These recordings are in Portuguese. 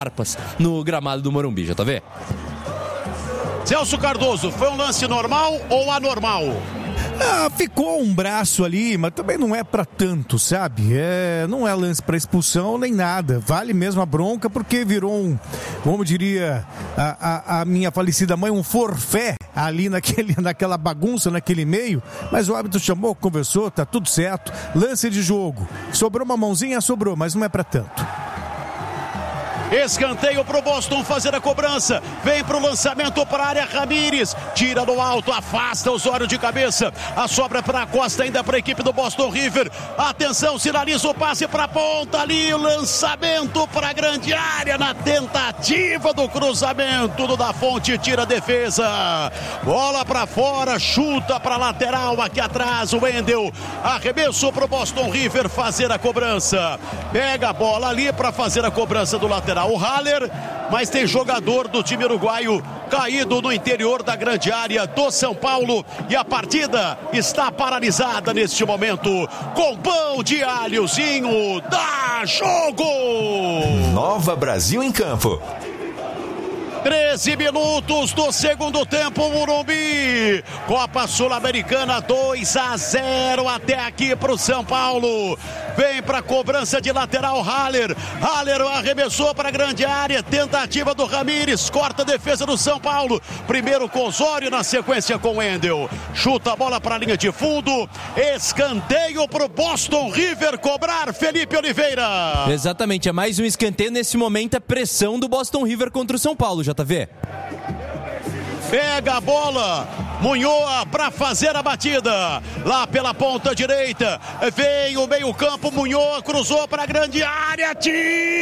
farpas no gramado do Morumbi, já tá vendo? Celso Cardoso, foi um lance normal ou anormal? Ficou um braço ali, mas também não é pra tanto, sabe? Não é lance pra expulsão nem nada. Vale mesmo a bronca porque virou como diria a minha falecida mãe, um forfé ali naquela bagunça, naquele meio. Mas o árbitro chamou, conversou, tá tudo certo. Lance de jogo. Sobrou uma mãozinha, sobrou, mas não é pra tanto. Escanteio pro Boston fazer a cobrança. Vem pro lançamento para a área. Ramírez tira no alto, afasta Osório de cabeça. A sobra para a Costa ainda para a equipe do Boston River. Atenção, sinaliza o passe para a ponta ali. O lançamento para a grande área na tentativa do cruzamento do Da Fonte. Tira a defesa. Bola para fora, chuta para lateral aqui atrás. O Wendel. Arremesso pro Boston River fazer a cobrança. Pega a bola ali para fazer a cobrança do lateral. O Haller, mas tem jogador do time uruguaio caído no interior da grande área do São Paulo e a partida está paralisada neste momento. Com pão de alhozinho, dá jogo! Nova Brasil em campo. 13 minutos do segundo tempo, Morumbi. Copa Sul-Americana 2-0 até aqui para o São Paulo. Vem para a cobrança de lateral Haller. Haller arremessou para a grande área. Tentativa do Ramírez. Corta a defesa do São Paulo. Primeiro com Osório, na sequência com Wendel. Chuta a bola para a linha de fundo. Escanteio para o Boston River cobrar, Felipe Oliveira. Exatamente, é mais um escanteio. Nesse momento é pressão do Boston River contra o São Paulo, JV. Pega a bola, Munhoz para fazer a batida, lá pela ponta direita, vem o meio campo, Munhoz cruzou para a grande área, tira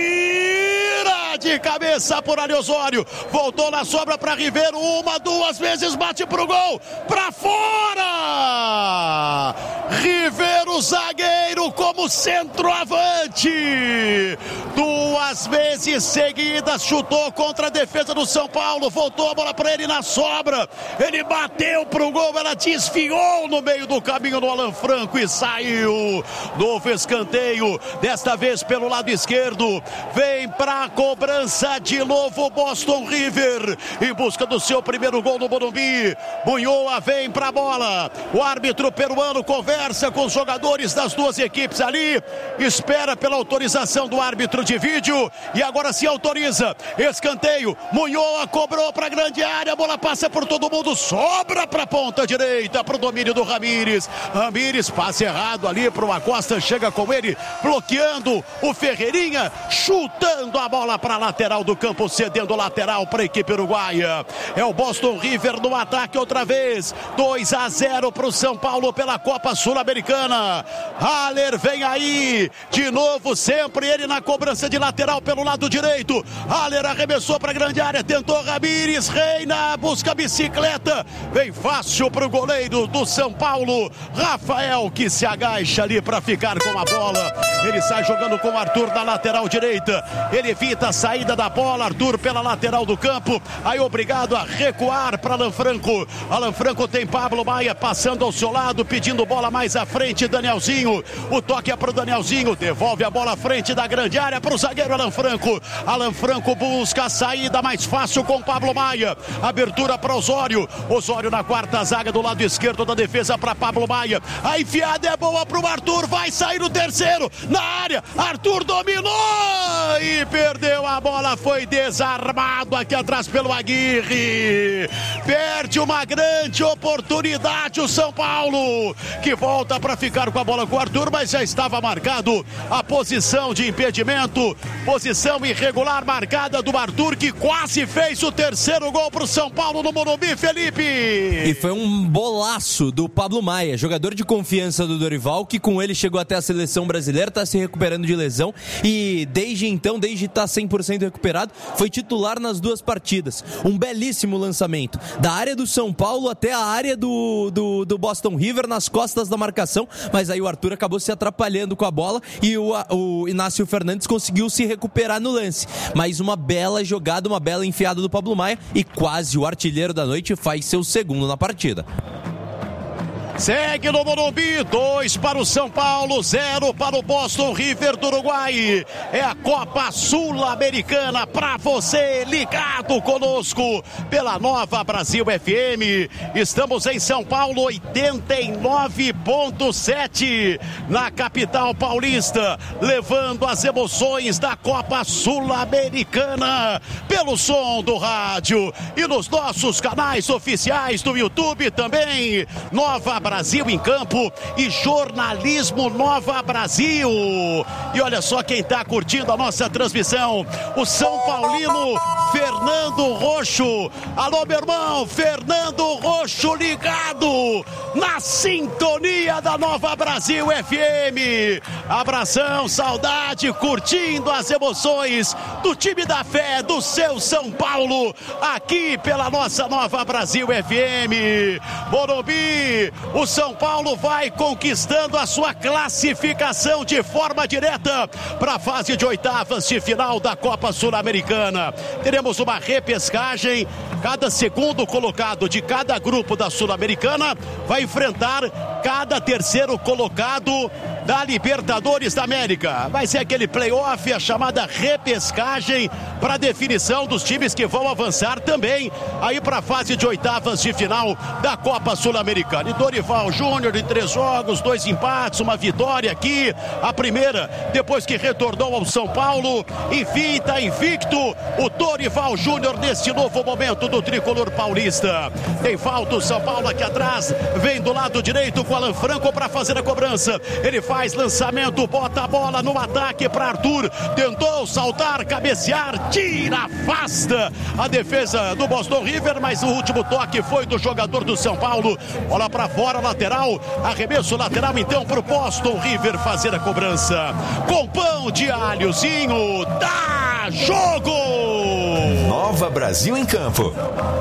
de cabeça por ali Osório, voltou na sobra para Ribeiro, uma, duas vezes, bate pro gol, para fora, Ribeiro zagueiro como centroavante, duas vezes seguidas, chutou contra a defesa do São Paulo, voltou a bola para ele na sobra, ele bateu pro gol, ela desfiou no meio do caminho do Alan Franco e saiu. Novo escanteio, desta vez pelo lado esquerdo, vem pra cobrança de novo Boston River, em busca do seu primeiro gol no Morumbi. Munhoz vem pra bola, o árbitro peruano conversa com os jogadores das duas equipes ali, espera pela autorização do árbitro de vídeo e agora se autoriza. Escanteio, Munhoz cobrou pra grande área, a bola passa por todo mundo, sobra para a ponta direita, para o domínio do Ramírez. Ramírez, passe errado ali para o Acosta, chega com ele, bloqueando o Ferreirinha, chutando a bola para a lateral do campo, cedendo lateral para a equipe uruguaia. É o Boston River no ataque outra vez, 2-0 para o São Paulo pela Copa Sul-Americana. Haller vem aí, de novo, sempre ele na cobrança de lateral pelo lado direito. Haller arremessou para a grande área, tentou Ramírez, reina, busca a bicicleta, vem fácil para o goleiro do São Paulo, Rafael, que se agacha ali para ficar com a bola. Ele sai jogando com o Arthur na lateral direita, ele evita a saída da bola, Arthur pela lateral do campo, aí obrigado a recuar para Alan Franco. Alan Franco tem Pablo Maia passando ao seu lado, pedindo bola mais à frente, Danielzinho, o toque é para o Danielzinho, devolve a bola à frente da grande área para o zagueiro Alan Franco. Alan Franco busca a saída mais fácil com Pablo Maia, abertura para Osório, Osório na quarta zaga do lado esquerdo da defesa para Pablo Maia, a enfiada é boa para o Arthur, vai sair o terceiro, na área, Arthur dominou e perdeu a bola, foi desarmado aqui atrás pelo Aguirre, perde uma grande oportunidade o São Paulo, que volta para ficar com a bola com o Arthur, mas já estava marcado a posição de impedimento, posição irregular marcada do Arthur, que quase fez o terceiro gol para o São Paulo no Morumbi, Felipe. E foi um bolaço do Pablo Maia, jogador de confiança do Dorival, que com ele chegou até a seleção brasileira, está se recuperando de lesão e desde então, desde estar 100% recuperado, foi titular nas duas partidas. Um belíssimo lançamento, da área do São Paulo até a área do Boston River, nas costas da marcação, mas aí o Arthur acabou se atrapalhando com a bola e o Inácio Fernandes conseguiu se recuperar no lance. Mas uma bela jogada, uma bela enfiada do Pablo Maia e quase o artilheiro da noite faz seu segundo na partida. Segue no Morumbi, 2 para o São Paulo, 0 para o Boston River do Uruguai. É a Copa Sul-Americana para você, ligado conosco pela Nova Brasil FM. Estamos em São Paulo, 89.7, na capital paulista, levando as emoções da Copa Sul-Americana pelo som do rádio e nos nossos canais oficiais do YouTube também. Nova Brasil em Campo e Jornalismo Nova Brasil. E olha só quem está curtindo a nossa transmissão, o São Paulino Fernando Roxo. Alô, meu irmão, Fernando Roxo ligado na sintonia da Nova Brasil FM. Abração, saudade, curtindo as emoções do time da fé, do seu São Paulo, aqui pela nossa Nova Brasil FM. Morumbi, o São Paulo vai conquistando a sua classificação de forma direta para a fase de oitavas de final da Copa Sul-Americana. Teremos uma repescagem, cada segundo colocado de cada grupo da Sul-Americana vai enfrentar cada terceiro colocado da Libertadores da América. Vai ser aquele playoff, a chamada repescagem, para definição dos times que vão avançar também aí para a fase de oitavas de final da Copa Sul-Americana. E Dorival Júnior em 3 jogos, 2 empates, uma vitória aqui, a primeira depois que retornou ao São Paulo. Enfim, está invicto o Dorival Júnior neste novo momento do tricolor paulista. Tem falta o São Paulo aqui atrás, vem do lado direito com Alan Franco para fazer a cobrança. Ele faz lançamento, bota a bola no ataque para Arthur, tentou saltar, cabecear, tira, afasta a defesa do Boston River, mas o último toque foi do jogador do São Paulo. Bola para fora, lateral, arremesso lateral então para o Boston River fazer a cobrança. Com pão de alhozinho, dá jogo! Nova Brasil em Campo.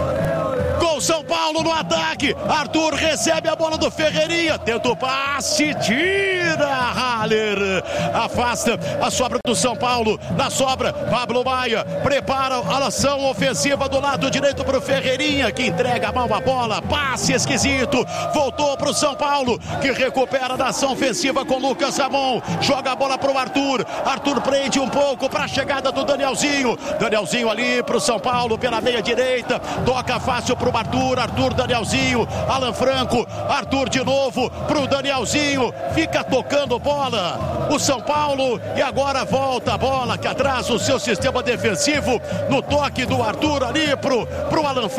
Com São Paulo no ataque, Arthur recebe a bola do Ferreirinha, tenta o passe, tira, Haller, afasta a sobra do São Paulo, na sobra, Pablo Maia, prepara a ação ofensiva do lado direito para o Ferreirinha, que entrega mal a bola, passe esquisito, voltou para o São Paulo, que recupera a ação ofensiva com Lucas Ramon, joga a bola para o Arthur, Arthur prende um pouco para a chegada do Danielzinho ali para o São Paulo, pela meia direita, toca fácil para o Arthur, Danielzinho, Alan Franco, Arthur de novo pro Danielzinho, fica tocando bola o São Paulo e agora volta a bola que atrasa o seu sistema defensivo no toque do Arthur ali pro Alan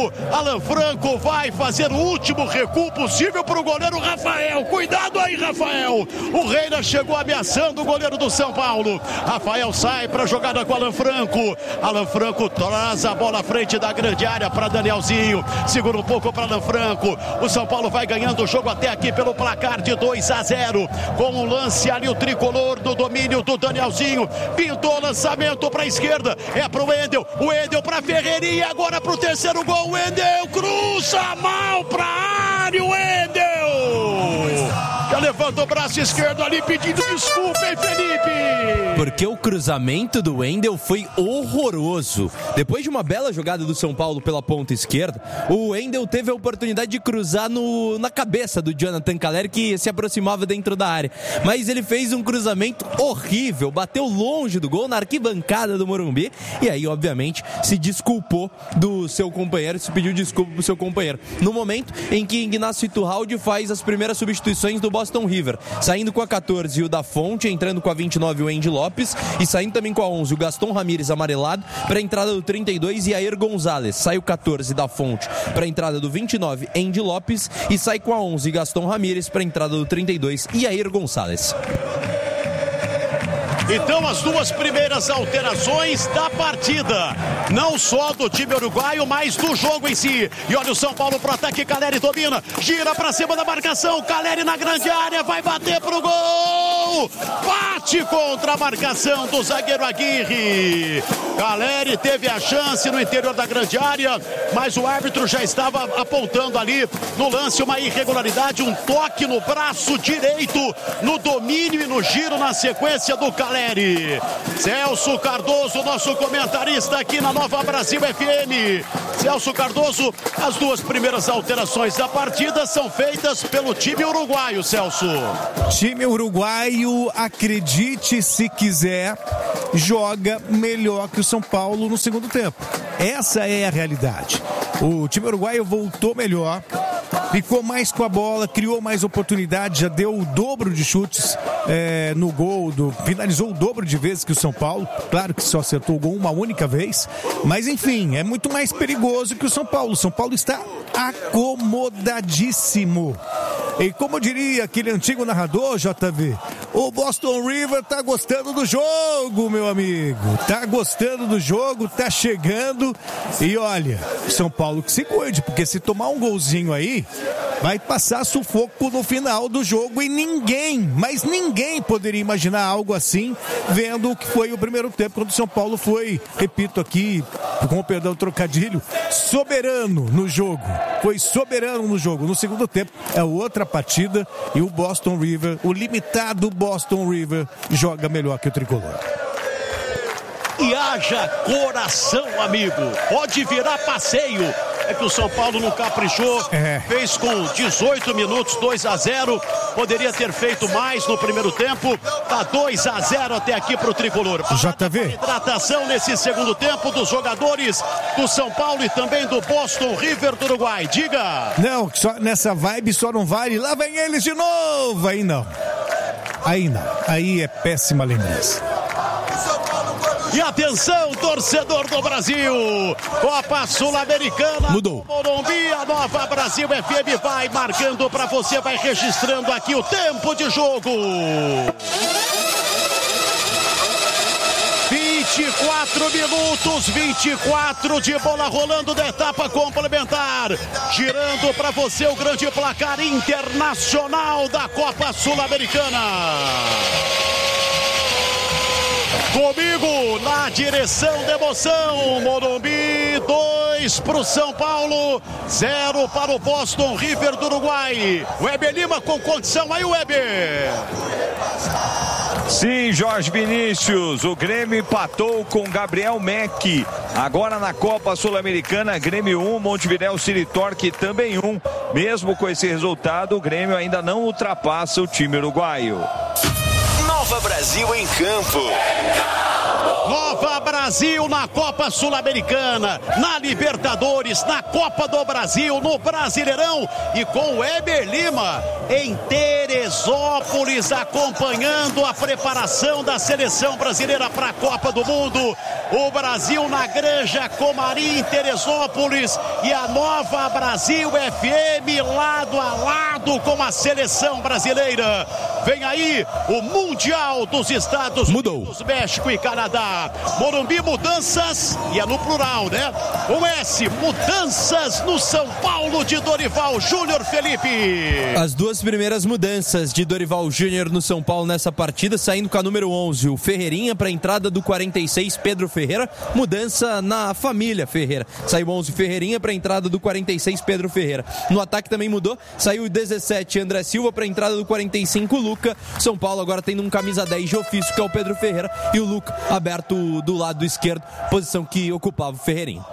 Franco vai fazer o último recuo possível pro goleiro Rafael, cuidado aí Rafael, o Reina chegou ameaçando o goleiro do São Paulo, Rafael sai pra jogada com Alan Franco traz a bola à frente da grande área para Danielzinho, segura um pouco para Alan Franco, o São Paulo vai ganhando o jogo até aqui pelo placar de 2-0, com um lance ali o tricolor do domínio do Danielzinho, pintou lançamento para a esquerda, é pro Wendel, o Wendel para Ferreirinha, agora pro terceiro gol, o Wendel cruza mal pra área, o Wendel já levanta o braço esquerdo ali pedindo desculpa, hein, Felipe? Porque o cruzamento do Wendel foi horroroso. Depois de uma bela jogada do São Paulo pela ponta esquerda, o Wendel teve a oportunidade de cruzar na cabeça do Jonathan Calleri, que se aproximava dentro da área. Mas ele fez um cruzamento horrível, bateu longe do gol, na arquibancada do Morumbi, e aí, obviamente, se desculpou do seu companheiro, se pediu desculpa pro seu companheiro. No momento em que Ignacio Iturralde faz as primeiras substituições do Boston River, saindo com a 14 o da Fonte, entrando com a 29 o Andy Lopes, e saindo também com a 11 o Gaston Ramírez amarelado, para a entrada do 32 Yair Gonzalez. Sai o 14 da Fonte para a entrada do 29 Andy Lopes, e sai com a 11 Gaston Ramírez para a entrada do 32 Yair Gonzalez. Então as duas primeiras alterações da partida, não só do time uruguaio, mas do jogo em si. E olha o São Paulo pro ataque, Calleri domina, gira pra cima da marcação, Calleri na grande área, vai bater pro gol, bate contra a marcação do zagueiro Aguirre. Caleri teve a chance no interior da grande área, mas o árbitro já estava apontando ali no lance uma irregularidade, um toque no braço direito, no domínio e no giro na sequência do Caleri. Celso Cardoso, nosso comentarista aqui na Nova Brasil FM. Celso Cardoso, as duas primeiras alterações da partida são feitas pelo time uruguaio, Celso. Time uruguaio, acredite se quiser, joga melhor que o São Paulo no segundo tempo. Essa é a realidade. O time uruguaio voltou melhor, ficou mais com a bola, criou mais oportunidades, já deu o dobro de chutes no gol, finalizou o dobro de vezes que o São Paulo. Claro que só acertou o gol uma única vez, mas enfim, é muito mais perigoso que o São Paulo. O São Paulo está acomodadíssimo. E como diria aquele antigo narrador, JV, o Boston River tá gostando do jogo, meu amigo. Tá gostando do jogo, tá chegando. E olha, São Paulo que se cuide, porque se tomar um golzinho aí, vai passar sufoco no final do jogo. E ninguém, mas ninguém poderia imaginar algo assim, vendo o que foi o primeiro tempo, quando o São Paulo foi, repito aqui, com o perdão trocadilho, soberano no jogo. Foi soberano no jogo. No segundo tempo é outra partida e o Boston River, o limitado Boston River, joga melhor que o tricolor. E haja coração, amigo. Pode virar passeio. É que o São Paulo não caprichou, fez com 18 minutos 2-0, poderia ter feito mais no primeiro tempo, tá 2-0 até aqui pro tricolor. JV. Hidratação nesse segundo tempo dos jogadores do São Paulo e também do Boston River do Uruguai. Diga. Não, só nessa vibe só não vale, lá vem eles de novo. Aí não, aí é péssima lembrança. E atenção, torcedor do Brasil, Copa Sul-Americana, mudou. Morumbi, a Nova Brasil FM vai marcando para você, vai registrando aqui o tempo de jogo. 24 minutos, 24 de bola rolando da etapa complementar. Girando para você o grande placar internacional da Copa Sul-Americana. Comigo na direção da emoção, Morumbi 2 para o São Paulo, 0 para o Boston River do Uruguai. Weber Lima com condição aí, Weber. Sim, Jorge Vinícius, o Grêmio empatou com Gabriel Meck. Agora na Copa Sul-Americana, Grêmio 1, Montevidéu City Torque também 1. Mesmo com esse resultado, o Grêmio ainda não ultrapassa o time uruguaio. Nova Brasil em campo. Nova Brasil na Copa Sul-Americana, na Libertadores, na Copa do Brasil, no Brasileirão e com o Weber Lima em Teresópolis acompanhando a preparação da seleção brasileira para a Copa do Mundo. O Brasil na Granja Comari em Teresópolis e a Nova Brasil FM lado a lado com a seleção brasileira. Vem aí o Mundial dos Estados Unidos, México e Canadá. Morumbi, mudanças, e é no plural, né? Com S, mudanças no São Paulo de Dorival Júnior, Felipe. As duas primeiras mudanças de Dorival Júnior no São Paulo nessa partida, saindo com a número 11, o Ferreirinha para a entrada do 46, Pedro Ferreira. Mudança na família Ferreira. Saiu 11, Ferreirinha para a entrada do 46, Pedro Ferreira. No ataque também mudou, saiu o 17, André Silva para a entrada do 45, Luca. São Paulo agora tendo um camisa 10 de ofício, que é o Pedro Ferreira, e o Luca aberto do lado esquerdo, posição que ocupava o Ferreirinha.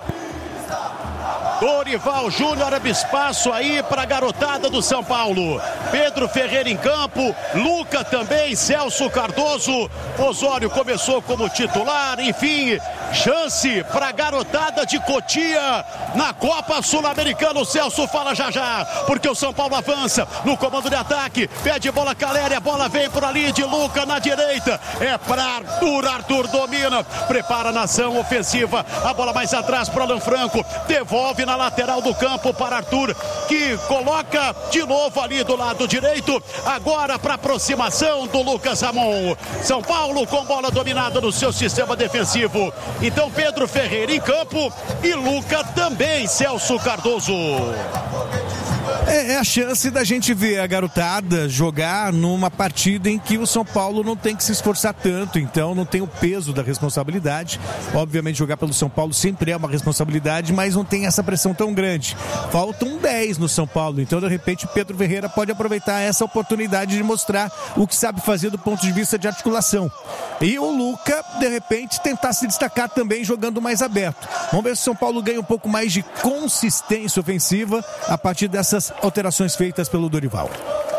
Dorival Júnior abre espaço aí para a garotada do São Paulo. Pedro Ferreira em campo, Luca também, Celso Cardoso. Osório começou como titular, enfim, chance para a garotada de Cotia na Copa Sul-Americana. O Celso fala já, porque o São Paulo avança no comando de ataque, pede bola Caleri, a bola vem por ali de Luca na direita, é para Arthur domina, prepara a nação ofensiva, a bola mais atrás para Alan Franco, devolve na lateral do campo para Arthur, que coloca de novo ali do lado direito, agora para aproximação do Lucas Ramon. São Paulo com bola dominada no seu sistema defensivo. Então Pedro Ferreira em campo e Luca também, Celso Cardoso. É a chance da gente ver a garotada jogar numa partida em que o São Paulo não tem que se esforçar tanto, então não tem o peso da responsabilidade. Obviamente jogar pelo São Paulo sempre é uma responsabilidade, mas não tem essa pressão tão grande. Faltam 10 no São Paulo, então de repente o Pedro Ferreira pode aproveitar essa oportunidade de mostrar o que sabe fazer do ponto de vista de articulação. E o Luca, de repente, tentar se destacar também jogando mais aberto. Vamos ver se o São Paulo ganha um pouco mais de consistência ofensiva a partir dessas alterações feitas pelo Dorival.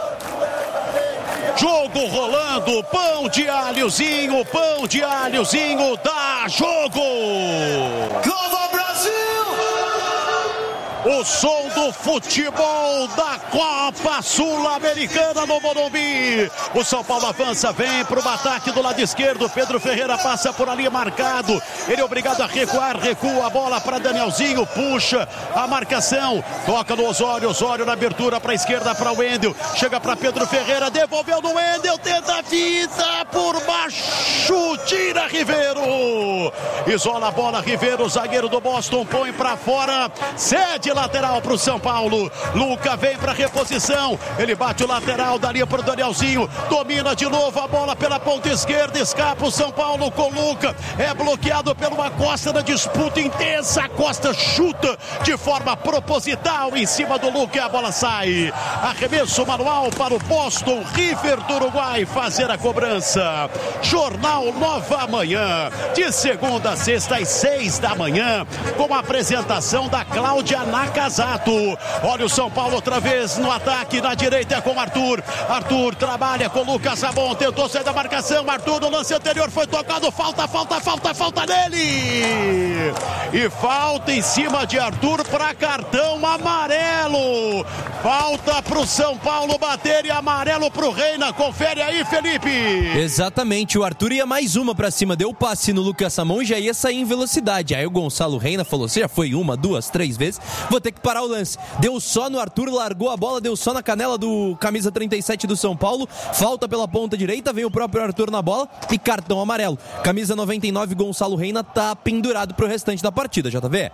Jogo rolando, pão de alhozinho, dá jogo! Globo Brasil! O som do futebol da Copa Sul-Americana no Morumbi. O São Paulo avança, vem para o ataque do lado esquerdo. Pedro Ferreira passa por ali marcado. Ele é obrigado a recuar, recua a bola para Danielzinho, puxa a marcação. Toca no Osório, Osório na abertura para a esquerda para o Wendel. Chega para Pedro Ferreira, devolveu no Wendel, tenta a fita por baixo, tira Ribeiro. Isola a bola, Ribeiro, zagueiro do Boston, põe para fora, cede lateral para o São Paulo. Luca vem para reposição, ele bate o lateral, dali para o Danielzinho, domina de novo a bola pela ponta esquerda, escapa o São Paulo com Luca, é bloqueado pelo Acosta na disputa intensa. Acosta chuta de forma proposital em cima do Luca e a bola sai. Arremesso manual para o Boston River do Uruguai fazer a cobrança. Jornal Nova Manhã, de segunda a sexta às 6 da manhã, com a apresentação da Cláudia Nakazato. Olha o São Paulo outra vez no ataque, na direita é com Arthur. Arthur trabalha com Lucas Ramon, tentou sair da marcação. Arthur no lance anterior foi tocado, falta nele. E falta em cima de Arthur para cartão amarelo. Falta para o São Paulo bater e amarelo para o Reina. Confere aí, Felipe. Exatamente, o Arthur ia mais uma para cima, deu passe no Lucas Ramon e já ia sair em velocidade. Aí o Gonçalo Reina falou, você já foi 1, 2, 3 vezes, vou ter que parar o lance. Deu só no Arthur, largou a bola, deu só na canela do camisa 37 do São Paulo. Falta pela ponta direita, vem o próprio Arthur na bola e cartão amarelo. Camisa 99, Gonçalo Reina, tá pendurado pro restante da partida, JV.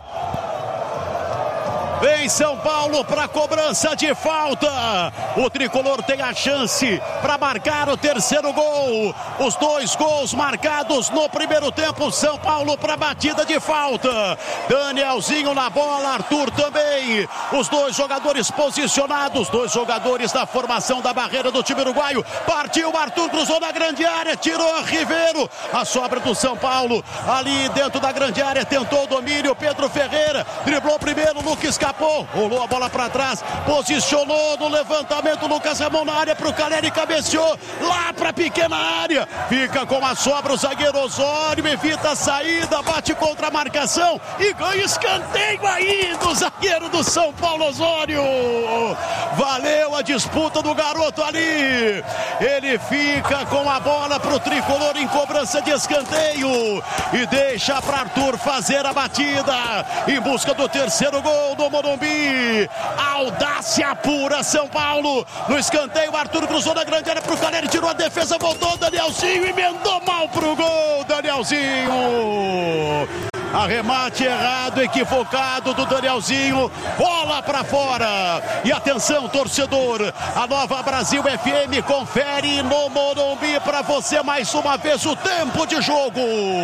Vem São Paulo para cobrança de falta. O tricolor tem a chance para marcar o terceiro gol. Os 2 gols marcados no primeiro tempo. São Paulo para batida de falta. Danielzinho na bola, Arthur também. Os 2 jogadores posicionados, 2 jogadores da formação da barreira do time uruguaio. Partiu, Arthur cruzou na grande área, tirou Ribeiro. A sobra do São Paulo ali dentro da grande área, tentou o domínio. Pedro Ferreira driblou primeiro, Lucas escapou, rolou a bola para trás, posicionou no levantamento, Lucas Ramon na área para o Caleri, cabeceou lá para a pequena área, fica com a sobra o zagueiro Osório, evita a saída, bate contra a marcação e ganha escanteio aí do zagueiro do São Paulo, Osório. Valeu a disputa do garoto ali, ele fica com a bola para o tricolor em cobrança de escanteio e deixa para Arthur fazer a batida em busca do terceiro gol do Morumbi. Audácia pura, São Paulo no escanteio. Arthur cruzou na grande área pro Caleri, tirou a defesa, voltou Danielzinho, emendou mal pro gol. Danielzinho, arremate errado, equivocado do Danielzinho, bola pra fora. E atenção, torcedor, a Nova Brasil FM confere no Morumbi pra você mais uma vez o tempo de jogo.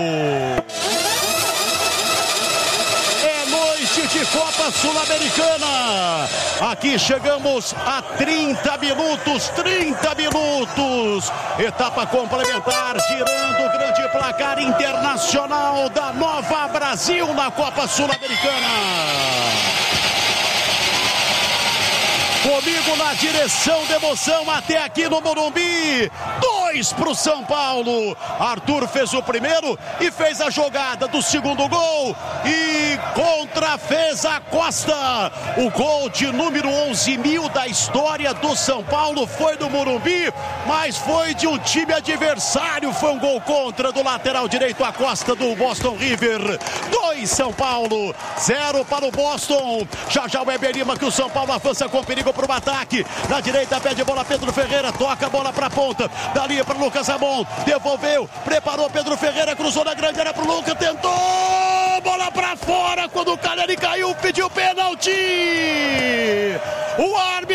Noite de Copa Sul-Americana. Aqui chegamos a 30 minutos. Etapa complementar, girando o grande placar internacional da Nova Brasil na Copa Sul-Americana. Comigo na direção de emoção até aqui no Morumbi. 2 para o São Paulo. Arthur fez o primeiro e fez a jogada do segundo gol. E fez a Costa. O gol de número 11.000 da história do São Paulo foi do Morumbi, mas foi de um time adversário. Foi um gol contra do lateral direito Acosta do Boston River. 2 São Paulo, 0 para o Boston. Já o Weber Lima que o São Paulo avança com perigo para o ataque. Na direita pede bola Pedro Ferreira, toca a bola para a ponta. Dali para o Lucas Ramon, devolveu, preparou Pedro Ferreira, cruzou na grande área para o Lucas, tentou, bola para fora. Quando o Caleri caiu, pediu pênalti. O árbitro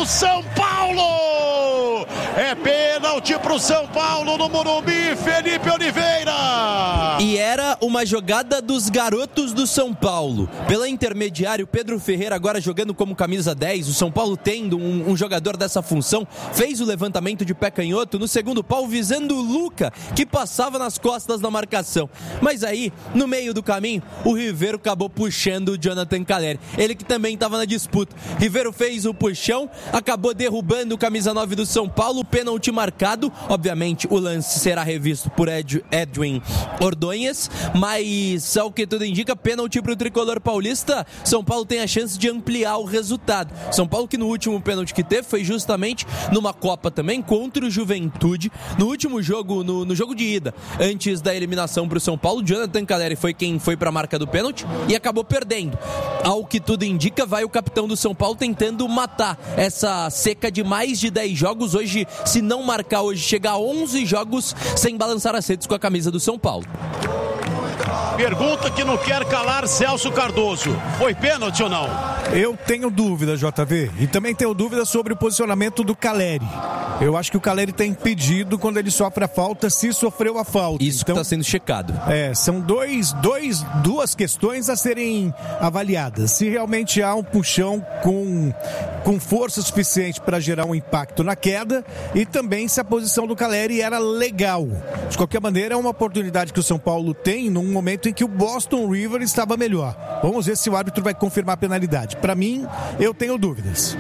do São Paulo. É pênalti pro São Paulo no Morumbi, Felipe Oliveira. E era uma jogada dos garotos do São Paulo. Pela intermediária, o Pedro Ferreira agora jogando como camisa 10, o São Paulo tendo um jogador dessa função, fez o levantamento de pé canhoto no segundo pau, visando o Luca, que passava nas costas da marcação. Mas aí, no meio do caminho, o Ribeiro acabou puxando o Jonathan Calleri. Ele que também estava na disputa. Ribeiro fez o puxão, acabou derrubando o camisa 9 do São Paulo, pênalti marcado. Obviamente, o lance será revisto por Edwin Ordonhas, mas ao que tudo indica, pênalti para o tricolor paulista. São Paulo tem a chance de ampliar o resultado. São Paulo que no último pênalti que teve foi justamente numa Copa também contra o Juventude, no último jogo, no jogo de ida, antes da eliminação para o São Paulo. Jonathan Calleri foi quem foi para a marca do pênalti e acabou perdendo. Ao que tudo indica, vai o capitão do São Paulo tentando matar essa seca de mais de 10 jogos. Hoje, se não marcar hoje, chega a 11 jogos sem balançar as redes com a camisa do São Paulo. Pergunta que não quer calar Celso Cardoso. Foi pênalti ou não? Eu tenho dúvida, JV. E também tenho dúvida sobre o posicionamento do Calleri. Eu acho que o Calleri está impedido quando ele sofre a falta, se sofreu a falta. Isso então, que está sendo checado. São duas questões a serem avaliadas. Se realmente há um puxão com força suficiente para gerar um impacto na queda, e também se a posição do Calleri era legal. De qualquer maneira, é uma oportunidade que o São Paulo tem num momento em que o Boston River estava melhor. Vamos ver se o árbitro vai confirmar a penalidade. Para mim, eu tenho dúvidas.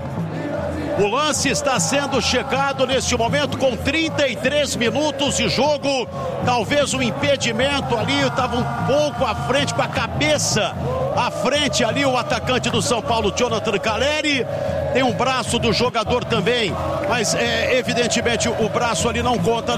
O lance está sendo checado neste momento com 33 minutos de jogo. Talvez um impedimento ali, estava um pouco à frente, com a cabeça à frente ali, o atacante do São Paulo, Jonathan Calleri. Tem um braço do jogador também, mas evidentemente o braço ali não conta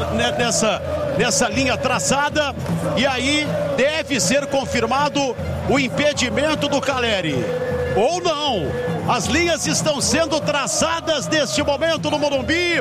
nessa linha traçada. E aí deve ser confirmado o impedimento do Calleri. Ou não. As linhas estão sendo traçadas neste momento no Morumbi.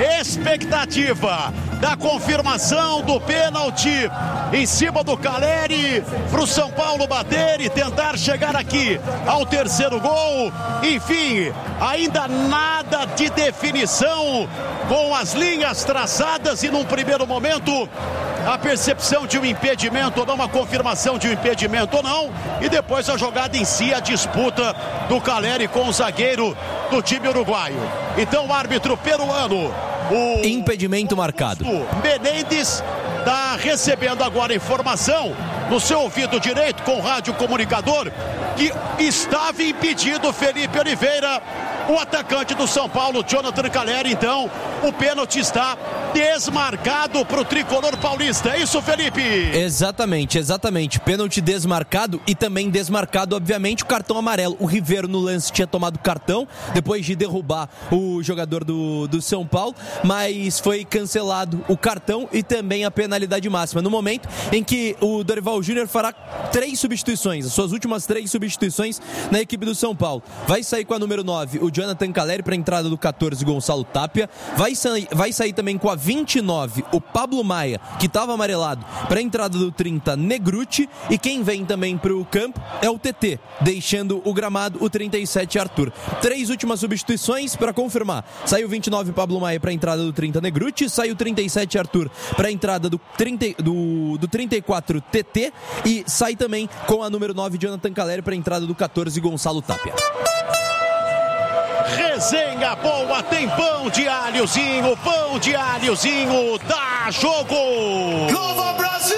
Expectativa da confirmação do pênalti em cima do Calleri para o São Paulo bater e tentar chegar aqui ao terceiro gol. Enfim, ainda nada de definição com as linhas traçadas e num primeiro momento a percepção de um impedimento ou não, uma confirmação de um impedimento ou não, e depois a jogada em si, a disputa do Calleri com o zagueiro do time uruguaio. Então o árbitro peruano, o impedimento marcado. Menendez, está recebendo agora informação no seu ouvido direito com o rádio comunicador que estava impedido Felipe Oliveira, o atacante do São Paulo, Jonathan Calleri. Então o pênalti está desmarcado para o tricolor paulista. É isso, Felipe? Exatamente. Pênalti desmarcado e também desmarcado, obviamente, o cartão amarelo. O Ribeiro no lance tinha tomado cartão depois de derrubar o jogador do São Paulo, mas foi cancelado o cartão e também a penalidade máxima. No momento em que o Dorival Júnior fará 3 substituições, as suas últimas 3 substituições na equipe do São Paulo. Vai sair com a número 9, o Jonathan Calleri, para a entrada do 14, Gonçalo Tapia. Vai sair também com a 29, o Pablo Maia, que estava amarelado, para a entrada do 30, Negruti. E quem vem também para o campo é o TT, deixando o gramado, o 37, Arthur. 3 últimas substituições para confirmar. Saiu 29, Pablo Maia, para a entrada do 30, Negruti. Saiu 37, Arthur, para a entrada do 34, TT. E sai também com a número 9, Jonathan Calleri, para a entrada do 14, Gonçalo Tapia. Resenha boa, tem pão de alhozinho, dá jogo! Nova Brasil!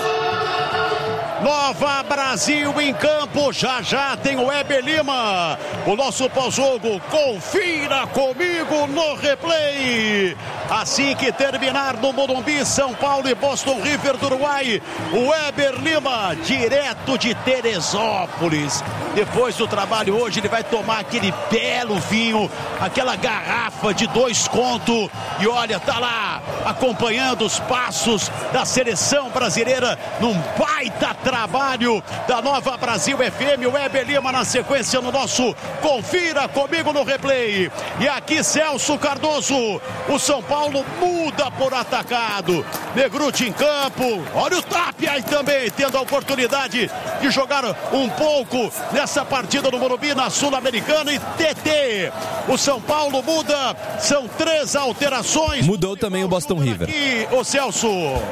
Nova Brasil em campo, já tem o Weber Lima, o nosso pós-jogo. Confira comigo no replay. Assim que terminar no Morumbi, São Paulo e Boston River do Uruguai, o Weber Lima, direto de Teresópolis. Depois do trabalho hoje, ele vai tomar aquele belo vinho, aquela garrafa de 2 conto. E olha, tá lá acompanhando os passos da seleção brasileira num baita trabalho trabalho da Nova Brasil FM, o Weber Lima na sequência no nosso Confira Comigo no Replay. E aqui Celso Cardoso, o São Paulo muda por atacado. Negruti em campo, olha o Tapia aí também, tendo a oportunidade de jogar um pouco nessa partida no Morumbi, na Sul-Americana. E TT, o São Paulo muda, são 3 alterações. Mudou também o Boston River. Aqui, o Celso.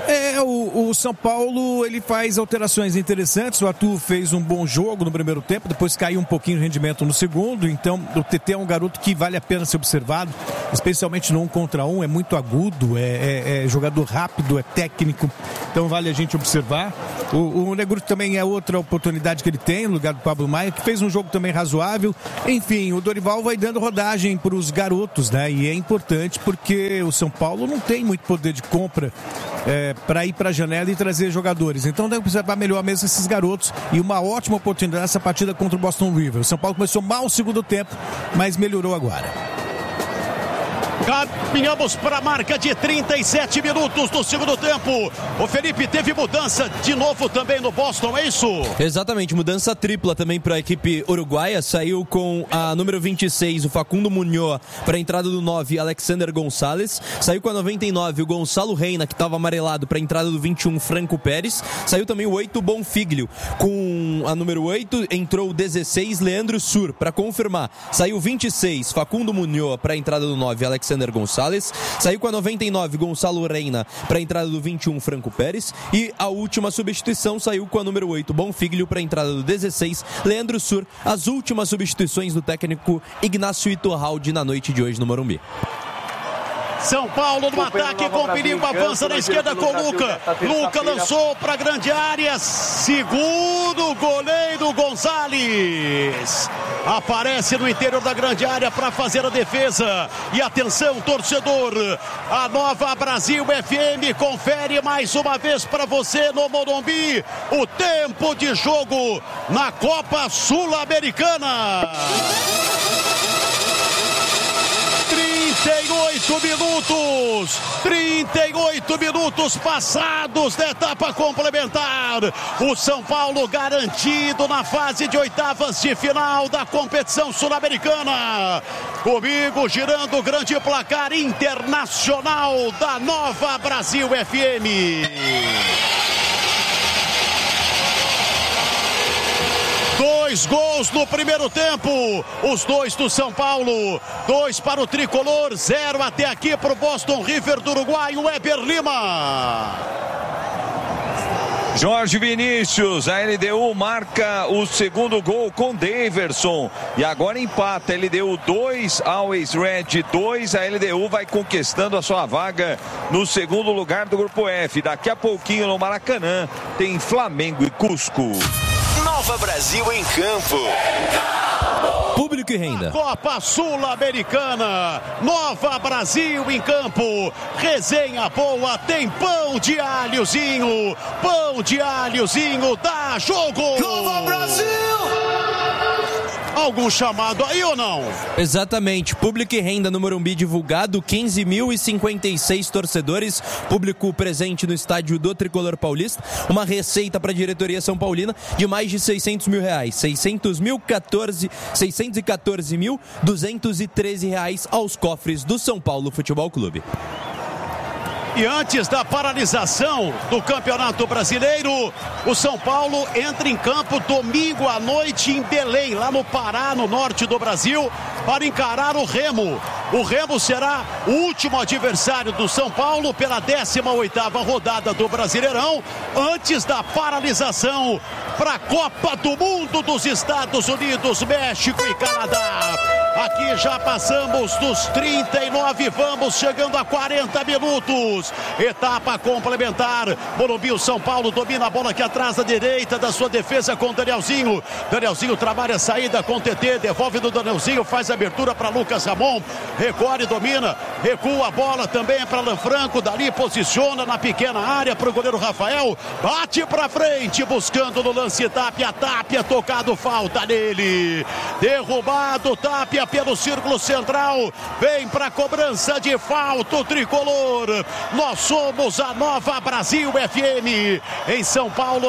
O São Paulo, ele faz alterações interessantes. O Arthur fez um bom jogo no primeiro tempo, depois caiu um pouquinho o rendimento no segundo. Então o TT é um garoto que vale a pena ser observado, especialmente no 1 contra 1, é muito agudo, é jogador rápido, é técnico, então vale a gente observar. O Negruti também é outra oportunidade que ele tem no lugar do Pablo Maia, que fez um jogo também razoável. Enfim, o Dorival vai dando rodagem para os garotos, né? E é importante porque o São Paulo não tem muito poder de compra para ir para a janela e trazer jogadores. Então deve observar melhor mesmo esses garotos, e uma ótima oportunidade essa partida contra o Boston River. O São Paulo começou mal o segundo tempo, mas melhorou agora. Caminhamos para a marca de 37 minutos do segundo tempo. O Felipe, teve mudança de novo também no Boston, é isso? Exatamente, mudança tripla também para a equipe uruguaia. Saiu com a número 26, o Facundo Munhoz, para a entrada do 9, Alexander Gonçalves. Saiu com a 99, o Gonçalo Reina, que estava amarelado, para a entrada do 21, Franco Pérez. Saiu também o 8, Bonfiglio. Com a número 8, entrou o 16, Leandro Sur, para confirmar. Saiu o 26, Facundo Munhoz, para a entrada do 9, Alexander Gonçalves. Saiu com a 99, Gonçalo Reina, para a entrada do 21, Franco Pérez. E a última substituição saiu com a número 8, Bonfiglio, para a entrada do 16, Leandro Sur. As últimas substituições do técnico Ignacio Iturralde na noite de hoje no Morumbi. São Paulo no ataque com perigo, avança na esquerda com Luca. Luca lançou para a grande área, segundo goleiro Gonzalez. Aparece no interior da grande área para fazer a defesa. E atenção, torcedor, a Nova Brasil FM confere mais uma vez para você no Morumbi o tempo de jogo na Copa Sul-Americana. 38 minutos passados da etapa complementar. O São Paulo garantido na fase de oitavas de final da competição sul-americana. Comigo girando o grande placar internacional da Nova Brasil FM. 2 gols no primeiro tempo, os 2 do São Paulo, 2 para o Tricolor, 0 até aqui para o Boston River do Uruguai, o Weber Lima. Jorge Vinícius, a LDU marca o segundo gol com Daverson e agora empata. A LDU 2, Always Red 2. A LDU vai conquistando a sua vaga no segundo lugar do grupo F. Daqui a pouquinho no Maracanã tem Flamengo e Cusco. Nova Brasil em campo. Público e renda. Copa Sul-Americana, Nova Brasil em campo. Resenha boa, tem pão de alhozinho. Pão de alhozinho, dá jogo. Nova Brasil! Algum chamado aí ou não? Exatamente, público e renda no Morumbi divulgado, 15.056 torcedores, público presente no estádio do Tricolor Paulista, uma receita para a diretoria São Paulina de mais de R$600 mil, R$614.213 aos cofres do São Paulo Futebol Clube. E antes da paralisação do Campeonato Brasileiro, o São Paulo entra em campo domingo à noite em Belém, lá no Pará, no norte do Brasil, para encarar o Remo. O Remo será o último adversário do São Paulo pela 18ª rodada do Brasileirão, antes da paralisação para a Copa do Mundo dos Estados Unidos, México e Canadá. Aqui já passamos dos 39, vamos chegando a 40 minutos. Etapa complementar. Morumbi, o São Paulo domina a bola aqui atrás da direita da sua defesa com Danielzinho. Danielzinho trabalha a saída com TT, devolve do Danielzinho, faz a abertura para Lucas Ramon. Recorre, domina, recua a bola também para Lanfranco. Dali posiciona na pequena área para o goleiro Rafael. Bate para frente, buscando no lance Tapia. Tapia tocado, falta nele. Derrubado, Tapia. Via pelo círculo central, vem para cobrança de falta o tricolor. Nós somos a Nova Brasil FM, em São Paulo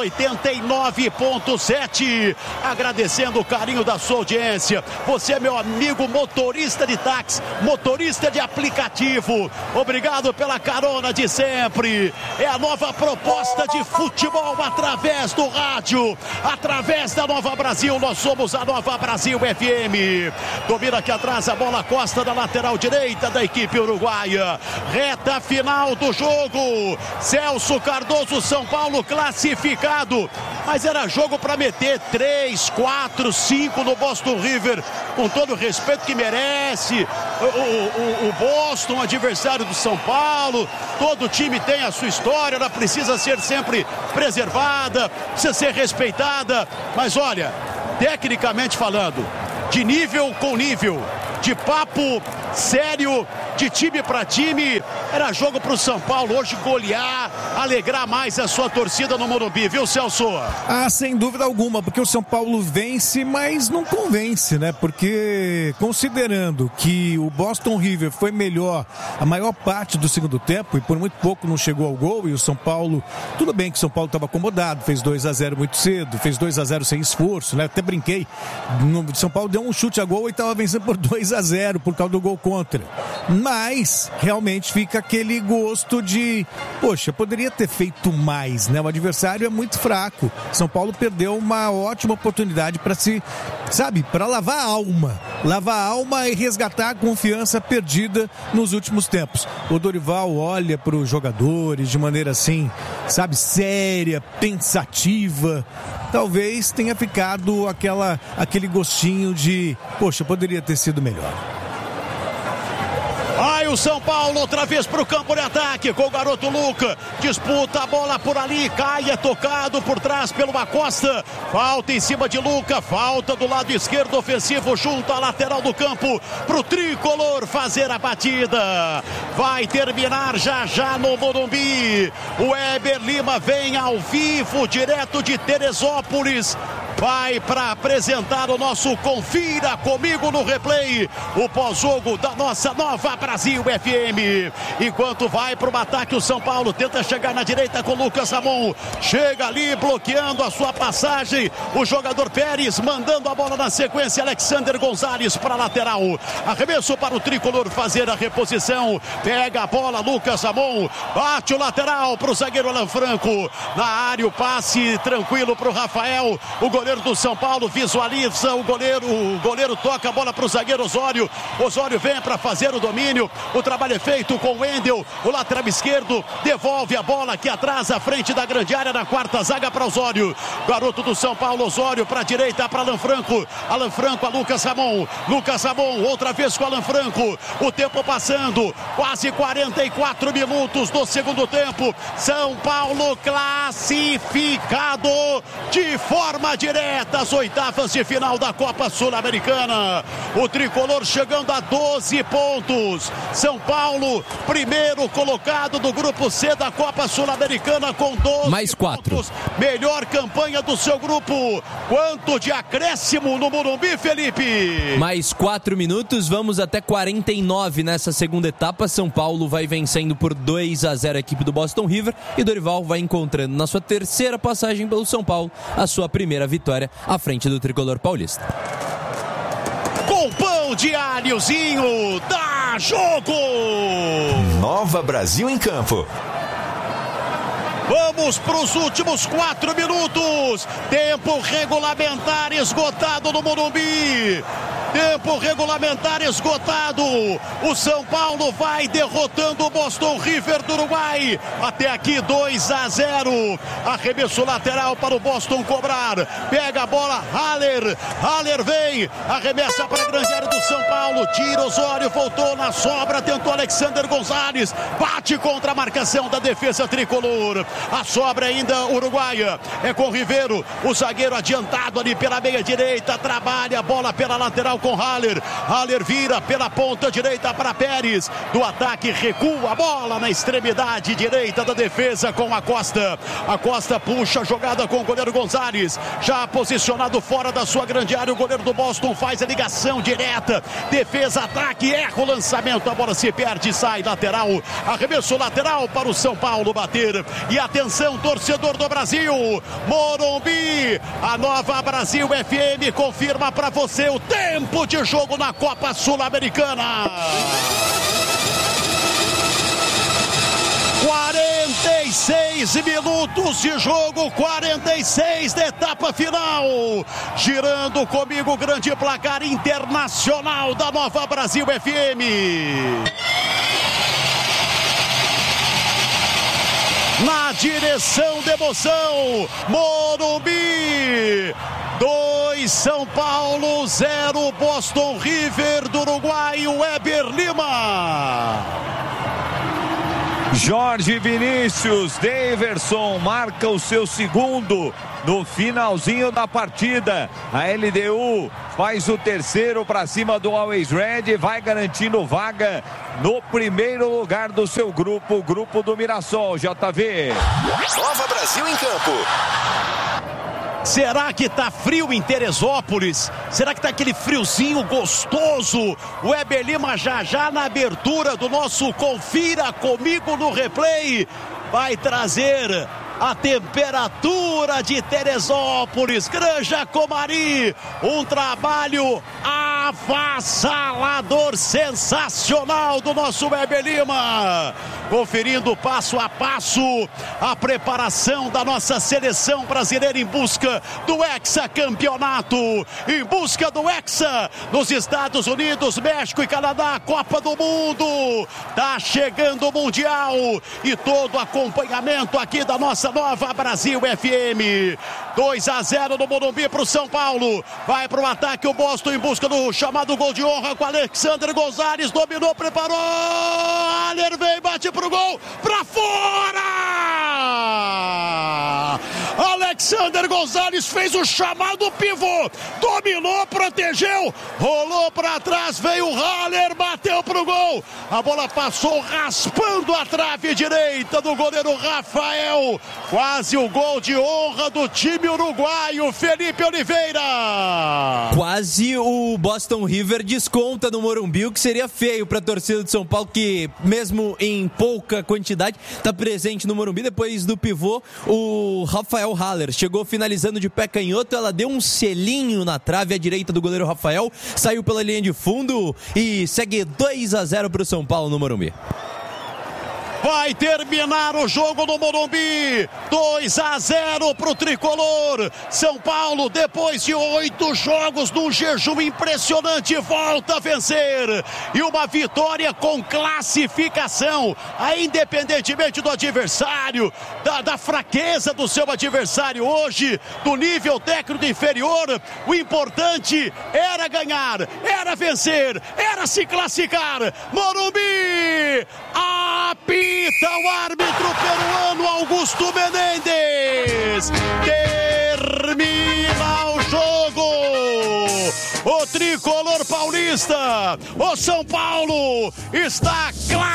89.7. Agradecendo o carinho da sua audiência. Você é meu amigo motorista de táxi, motorista de aplicativo. Obrigado pela carona de sempre. É a nova proposta de futebol através do rádio, através da Nova Brasil. Nós somos a Nova Brasil FM. Domina aqui atrás a bola, costa da lateral direita da equipe uruguaia. Reta final do jogo. Celso Cardoso, São Paulo classificado. Mas era jogo para meter 3, 4, 5 no Boston River. Com todo o respeito que merece. O Boston, adversário do São Paulo. Todo time tem a sua história. Ela precisa ser sempre preservada, precisa ser respeitada. Mas olha, tecnicamente falando, de nível com nível, de papo sério, de time para time, era jogo para o São Paulo hoje golear, alegrar mais a sua torcida no Morumbi, viu, Celso? Sem dúvida alguma, porque o São Paulo vence, mas não convence, né? Porque considerando que o Boston River foi melhor a maior parte do segundo tempo e por muito pouco não chegou ao gol, e o São Paulo, tudo bem que o São Paulo estava acomodado, fez 2-0 muito cedo, fez 2-0 sem esforço, né? Até brinquei, o São Paulo deu um chute a gol e estava vencendo por 2-0 por causa do gol contra. Mas realmente fica aquele gosto de, poxa, poderia ter feito mais, né? O adversário é muito fraco. São Paulo perdeu uma ótima oportunidade para para lavar a alma e resgatar a confiança perdida nos últimos tempos. O Dorival olha para os jogadores de maneira assim, séria, pensativa. Talvez tenha ficado aquele gostinho de, poxa, poderia ter sido melhor. Vai o São Paulo outra vez para o campo de ataque com o garoto Luca. Disputa a bola por ali, cai, é tocado por trás pelo Acosta. Falta em cima de Luca, falta do lado esquerdo ofensivo junto à lateral do campo para o tricolor fazer a batida. Vai terminar já no Morumbi. O Weber Lima vem ao vivo direto de Teresópolis. Vai para apresentar o nosso Confira Comigo no Replay, o pós-jogo da nossa Nova Brasil FM. Enquanto vai para o ataque, o São Paulo tenta chegar na direita com o Lucas Ramon. Chega ali bloqueando a sua passagem. O jogador Pérez mandando a bola na sequência. Alexander Gonzalez para a lateral. Arremesso para o tricolor fazer a reposição. Pega a bola, Lucas Ramon. Bate o lateral para o zagueiro Alan Franco. Na área o passe tranquilo para o Rafael. O goleiro do São Paulo visualiza o goleiro toca a bola para o zagueiro Osório. Osório vem para fazer o domínio. O trabalho é feito com o Wendel, o lateral esquerdo, devolve a bola aqui atrás, à frente da grande área, na quarta zaga para Osório. Garoto do São Paulo, Osório para a direita para Alan Franco. Alan Franco a Lucas Ramon. Lucas Ramon outra vez com Alan Franco. O tempo passando, quase 44 minutos do segundo tempo. São Paulo classificado de forma direta às oitavas de final da Copa Sul-Americana. O tricolor chegando a 12 pontos. São Paulo, primeiro colocado do grupo C da Copa Sul-Americana com 12 mais 4 pontos. Melhor campanha do seu grupo. Quanto de acréscimo no Morumbi, Felipe? Mais 4 minutos, vamos até 49 nessa segunda etapa. São Paulo vai vencendo por 2-0 a equipe do Boston River e Dorival vai encontrando na sua terceira passagem pelo São Paulo a sua primeira vitória à frente do tricolor paulista. Com pão de alhozinho, dá jogo! Nova Brasil em campo. Vamos para os últimos 4 minutos. Tempo regulamentar esgotado no Morumbi. Tempo regulamentar esgotado. O São Paulo vai derrotando o Boston River do Uruguai. Até aqui 2-0. Arremesso lateral para o Boston cobrar. Pega a bola, Haller. Haller vem. Arremessa para a grande área do São Paulo. Tira Osório, voltou na sobra. Tentou Alexander Gonzalez. Bate contra a marcação da defesa tricolor. A sobra ainda uruguaia. É com o Ribeiro. O zagueiro adiantado ali pela meia direita. Trabalha a bola pela lateral com Haller. Haller vira pela ponta direita para Pérez. Do ataque recua a bola na extremidade direita da defesa com Acosta. Acosta puxa a jogada com o goleiro Gonzalez. Já posicionado fora da sua grande área, o goleiro do Boston faz a ligação direta. Defesa, ataque, erra o lançamento. A bola se perde, sai lateral. Arremesso lateral para o São Paulo bater. E atenção, torcedor do Brasil. Morumbi, a Nova Brasil FM confirma para você o tempo de jogo na Copa Sul-Americana. 46 minutos de jogo, 46 da etapa final. Girando comigo o grande placar internacional da Nova Brasil FM. Na direção de emoção, Morumbi. 2 São Paulo, 0 Boston River do Uruguai, Weber Lima. Jorge Vinícius, Daverson marca o seu segundo no finalzinho da partida. A LDU faz o terceiro para cima do Always Red, vai garantindo vaga no primeiro lugar do seu grupo, o grupo do Mirassol. JV. Nova Brasil em campo. Será que tá frio em Teresópolis? Será que tá aquele friozinho gostoso? O Weber Lima já na abertura do nosso Confira Comigo no Replay vai trazer a temperatura de Teresópolis. Granja Comari, um trabalho avassalador, sensacional do nosso Weber Lima. Conferindo passo a passo a preparação da nossa seleção brasileira em busca do hexacampeonato, em busca do hexa nos Estados Unidos, México e Canadá, Copa do Mundo. Tá chegando o Mundial e todo o acompanhamento aqui da nossa Nova Brasil FM. 2-0 no Morumbi para o São Paulo. Vai para o ataque o Boston em busca do chamado gol de honra com Alexander Gonzalez. Dominou, preparou. Haller vem, bate pro gol. Para fora! Alexander Gonzalez fez o chamado pivô. Dominou, protegeu. Rolou para trás, veio o Haller, bateu pro gol. A bola passou raspando a trave direita do goleiro Rafael. Quase o gol de honra do time uruguaio, Felipe Oliveira. Quase o Boston River desconta no Morumbi, o que seria feio para a torcida de São Paulo, que mesmo em pouca quantidade está presente no Morumbi. Depois do pivô, o Rafael Haller chegou finalizando de pé canhoto, ela deu um selinho na trave à direita do goleiro Rafael, saiu pela linha de fundo e segue 2-0 para o São Paulo no Morumbi. Vai terminar o jogo no Morumbi, 2-0 para o Tricolor. São Paulo, depois de 8 jogos num jejum impressionante, volta a vencer. E uma vitória com classificação, independentemente do adversário, da fraqueza do seu adversário hoje, do nível técnico inferior. O importante era ganhar, era vencer, era se classificar. Morumbi, apita o árbitro peruano Augusto Menendez. Termina o jogo. O tricolor paulista, o São Paulo, está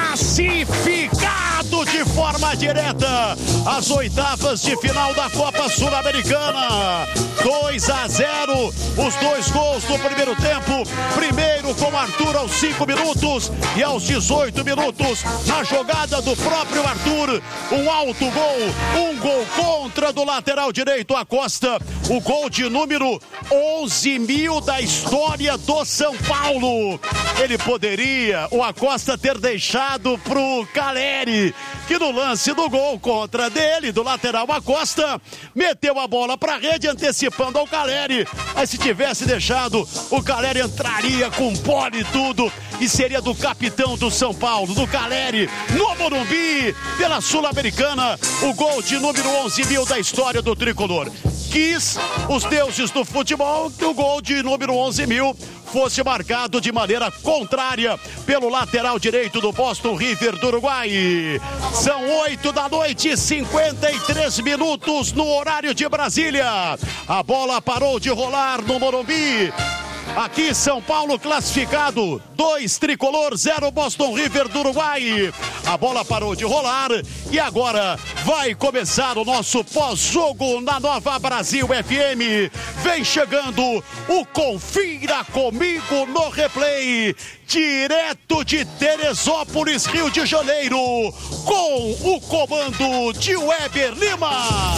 classificado de forma direta às oitavas de final da Copa Sul-Americana. 2-0, os 2 gols do primeiro tempo. Primeiro com Arthur aos 5 minutos e aos 18 minutos, na jogada do próprio Arthur, um alto gol, um gol contra do lateral direito Acosta, o gol de número 11.000 da história do São Paulo. Ele poderia, o Acosta, ter deixado pro Caleri, que no lance do gol contra dele, do lateral Acosta, meteu a bola pra rede, antecipando ao Caleri. Mas se tivesse deixado, o Caleri entraria com bola e tudo, e seria do capitão do São Paulo, do Caleri, no Morumbi, pela Sul-Americana, o gol de número 11.000 da história do tricolor. Quis os deuses do futebol que o gol de número 11.000 fosse marcado de maneira contrária pelo lateral direito do Boston River do Uruguai. São 20h, 53 minutos no horário de Brasília. A bola parou de rolar no Morumbi. Aqui São Paulo classificado, 2 tricolor, 0 Boston River do Uruguai. A bola parou de rolar e agora vai começar o nosso pós-jogo na Nova Brasil FM. Vem chegando o Confira Comigo no Replay, direto de Teresópolis, Rio de Janeiro, com o comando de Weber Lima.